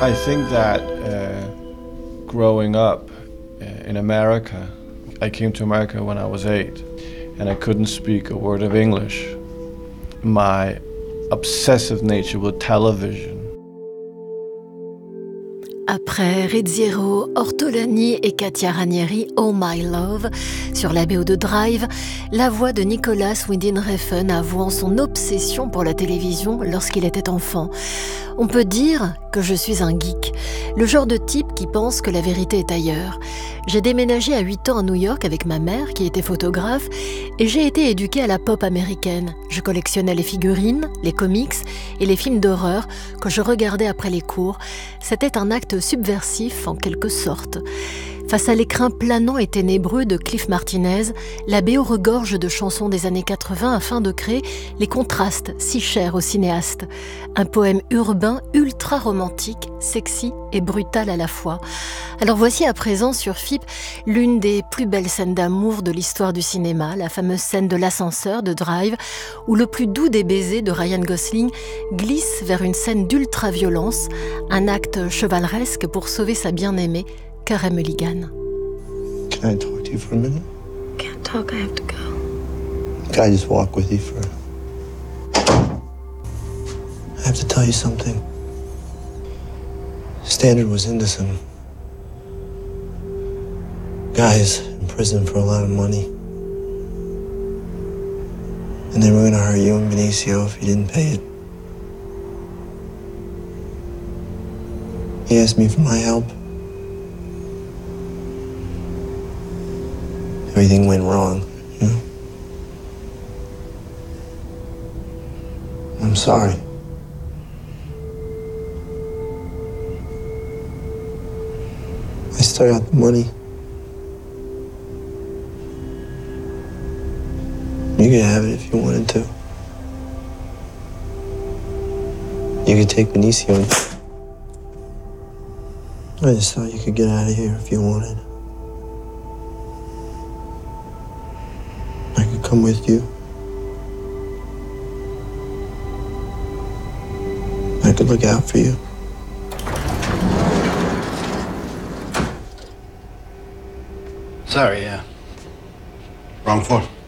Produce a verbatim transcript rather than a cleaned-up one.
I think that uh, growing up uh, in America, I came to America when I was eight, and I couldn't speak a word of English. My obsessive nature with television. Après Rizziero, Ortolani et Katia Ranieri, Oh My Love, sur la B O de Drive, la voix de Nicolas Winding Refn avouant son obsession pour la télévision lorsqu'il était enfant. On peut dire que je suis un geek, le genre de type qui pense que la vérité est ailleurs. J'ai déménagé à huit ans à New York avec ma mère qui était photographe et j'ai été éduquée à la pop américaine. Je collectionnais les figurines, les comics et les films d'horreur que je regardais après les cours. C'était un acte subversif en quelque sorte. Face à l'écrin planant et ténébreux de Cliff Martinez, la B O regorge de chansons des années quatre-vingts afin de créer les contrastes si chers aux cinéastes. Un poème urbain ultra romantique, sexy et brutal à la fois. Alors voici à présent sur F I P l'une des plus belles scènes d'amour de l'histoire du cinéma, la fameuse scène de l'ascenseur de Drive, où le plus doux des baisers de Ryan Gosling glisse vers une scène d'ultra-violence, un acte chevaleresque pour sauver sa bien-aimée, Carey Mulligan. Can I talk to you for a minute? Can't talk, I have to go. Can I just walk with you for... I have to tell you something. Standard was into some guys in prison for a lot of money. And they were gonna hurt you and Benicio if you didn't pay it. He asked me for my help. Everything went wrong, you know? I'm sorry. I still got the money. You could have it if you wanted to. You could take Benicio. I just thought you could get out of here if you wanted. I could come with you. I could look out for you. Sorry, yeah. Wrong floor.